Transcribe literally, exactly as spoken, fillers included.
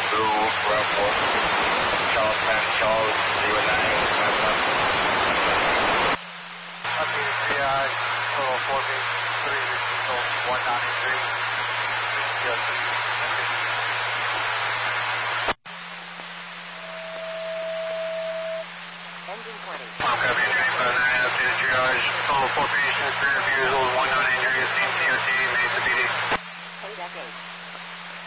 Blue, Bravo, Charles, man, Charles, zero nine, nine one. Copy, C I, total four B, three, result one ninety-three. Yes. Engine twenty. Copy, nine five nine, updated triage, total four patients, rear view, one ninety-three, C T O T, made to B D.